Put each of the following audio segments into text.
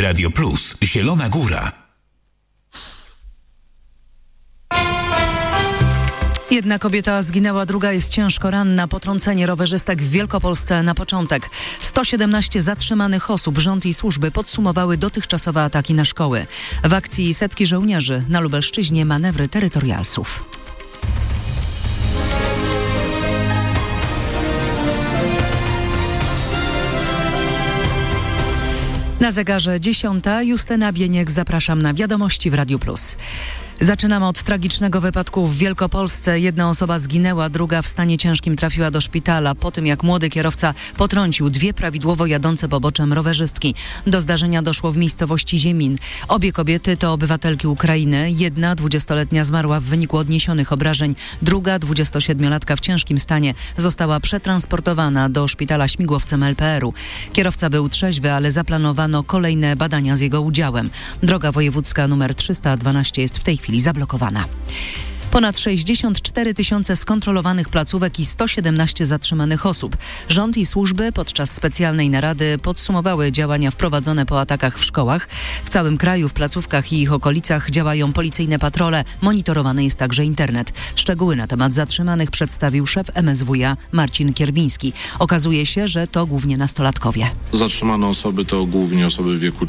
Radio Plus, Zielona Góra. Jedna kobieta zginęła, druga jest ciężko ranna. Potrącenie rowerzystek w Wielkopolsce na początek. 117 zatrzymanych osób. Rząd i służby podsumowały dotychczasowe ataki na szkoły. W akcji setki żołnierzy. Na Lubelszczyźnie manewry terytorialsów. Na zegarze 10. Justyna Bieniek, zapraszam na Wiadomości w Radiu Plus. Zaczynamy od tragicznego wypadku w Wielkopolsce. Jedna osoba zginęła, druga w stanie ciężkim trafiła do szpitala po tym, jak młody kierowca potrącił dwie prawidłowo jadące poboczem rowerzystki. Do zdarzenia doszło w miejscowości Ziemin. Obie kobiety to obywatelki Ukrainy. Jedna, 20-letnia, zmarła w wyniku odniesionych obrażeń. Druga, 27-latka w ciężkim stanie, została przetransportowana do szpitala śmigłowcem LPR-u. Kierowca był trzeźwy, ale zaplanowano kolejne badania z jego udziałem. Droga wojewódzka nr 312 jest w tej chwili zablokowana. Ponad 64 000 skontrolowanych placówek i 117 zatrzymanych osób. Rząd i służby podczas specjalnej narady podsumowały działania wprowadzone po atakach w szkołach. W całym kraju w placówkach i ich okolicach działają policyjne patrole. Monitorowany jest także internet. Szczegóły na temat zatrzymanych przedstawił szef MSWiA Marcin Kierwiński. Okazuje się, że to głównie nastolatkowie. Zatrzymane osoby to głównie osoby w wieku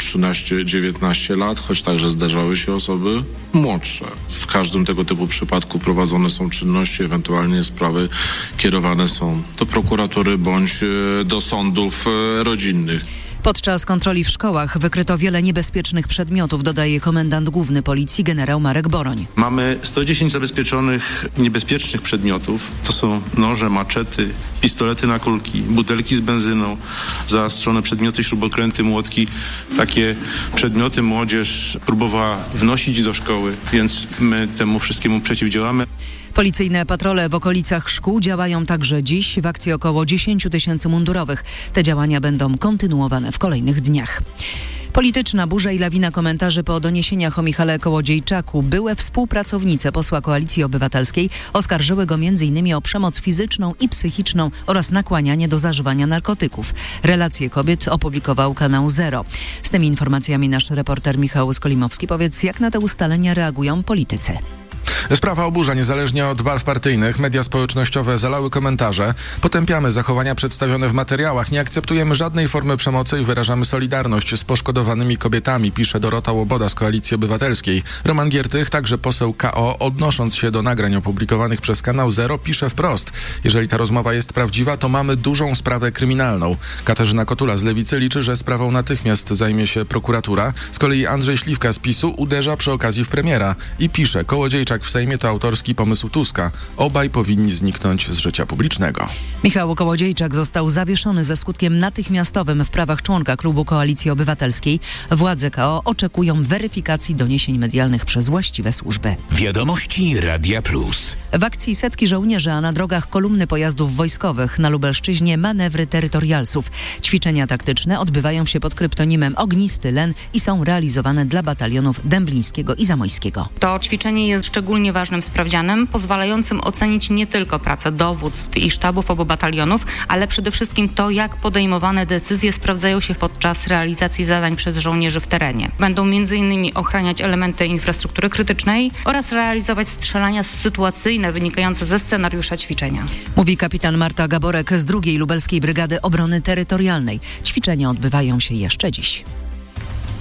13-19 lat, choć także zdarzały się osoby młodsze. W każdym tego typu przypadku prowadzone są czynności, ewentualnie sprawy kierowane są do prokuratury bądź do sądów rodzinnych. Podczas kontroli w szkołach wykryto wiele niebezpiecznych przedmiotów, dodaje komendant główny policji generał Marek Boroń. Mamy 110 zabezpieczonych niebezpiecznych przedmiotów. To są noże, maczety, pistolety na kulki, butelki z benzyną, zaostrzone przedmioty, śrubokręty, młotki. Takie przedmioty młodzież próbowała wnosić do szkoły, więc my temu wszystkiemu przeciwdziałamy. Policyjne patrole w okolicach szkół działają także dziś. W akcji około 10 000 mundurowych. Te działania będą kontynuowane w kolejnych dniach. Polityczna burza i lawina komentarzy po doniesieniach o Michale Kołodziejczaku. Były współpracownice posła Koalicji Obywatelskiej oskarżyły go m.in. o przemoc fizyczną i psychiczną oraz nakłanianie do zażywania narkotyków. Relacje kobiet opublikował kanał Zero. Z tymi informacjami nasz reporter Michał Skolimowski. Powiedz, jak na te ustalenia reagują politycy? Sprawa oburza niezależnie od barw partyjnych. Media społecznościowe zalały komentarze. Potępiamy zachowania przedstawione w materiałach. Nie akceptujemy żadnej formy przemocy i wyrażamy solidarność z poszkodowanymi kobietami, pisze Dorota Łoboda z Koalicji Obywatelskiej. Roman Giertych, także poseł KO, odnosząc się do nagrań opublikowanych przez kanał Zero, pisze wprost: jeżeli ta rozmowa jest prawdziwa, to mamy dużą sprawę kryminalną. Katarzyna Kotula z Lewicy liczy, że sprawą natychmiast zajmie się prokuratura. Z kolei Andrzej Śliwka z PiS-u uderza przy okazji w premiera i pisze: Kołodziejczak w Sejmie to autorski pomysł Tuska. Obaj powinni zniknąć z życia publicznego. Michał Kołodziejczak został zawieszony ze skutkiem natychmiastowym w prawach członka klubu Koalicji Obywatelskiej. Władze KO oczekują weryfikacji doniesień medialnych przez właściwe służby. Wiadomości Radia Plus. W akcji setki żołnierzy, a na drogach kolumny pojazdów wojskowych. Na Lubelszczyźnie manewry terytorialsów. Ćwiczenia taktyczne odbywają się pod kryptonimem Ognisty Len i są realizowane dla batalionów dęblińskiego i zamojskiego. To ćwiczenie jest szczególnie ważnym sprawdzianem, pozwalającym ocenić nie tylko pracę dowództw i sztabów obu batalionów, ale przede wszystkim to, jak podejmowane decyzje sprawdzają się podczas realizacji zadań przez żołnierzy w terenie. Będą m.in. ochraniać elementy infrastruktury krytycznej oraz realizować strzelania sytuacyjne wynikające ze scenariusza ćwiczenia. Mówi kapitan Marta Gaborek z 2. Lubelskiej Brygady Obrony Terytorialnej. Ćwiczenia odbywają się jeszcze dziś.